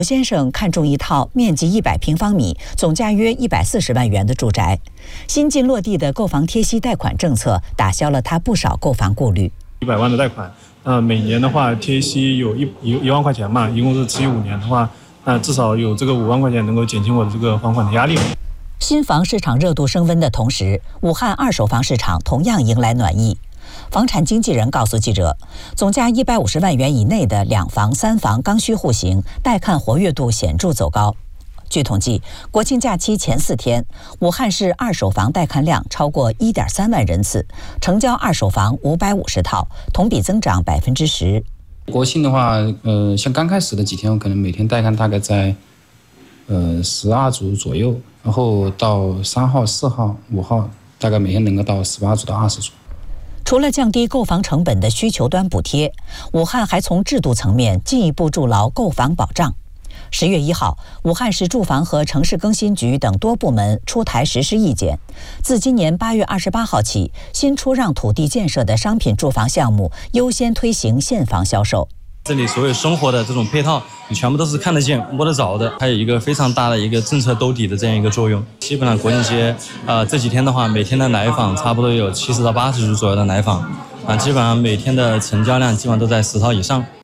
吴先生看中一套面积100平方米、总价约140万元的住宅。新近落地的购房贴息贷款政策打消了他不少购房顾虑。 100万的贷款，每年的话贴息有1万块钱嘛，一共是持有5年的话，至少有这个5万块钱能够减轻我的这个还款的压力。 新房市场热度升温的同时，武汉二手房市场同样迎来暖意。房产经纪人告诉记者，总价150万元以内的2房、3房刚需户型带看活跃度显著走高。据统计，国庆假期前4天，武汉市二手房带看量超过1.3万人次，成交二手房550套，同比增长10%。 国庆的话，像刚开始的几天，我可能每天带看大概在12组左右，然后到3号、4号、5号，大概每天能够到18组到20组。 除了降低购房成本的需求端补贴，武汉还从制度层面进一步筑牢购房保障。10月1号，武汉市住房和城市更新局等多部门出台实施意见，自今年8月28号起，新出让土地建设的商品住房项目优先推行现房销售。 这里所有生活的这种配套，你全部都是看得见、摸得着的，还有一个非常大的一个政策兜底的这样一个作用。基本上国庆节，这几天的话，每天的来访差不多有70到80组左右的来访，基本上每天的成交量基本上都在10套以上。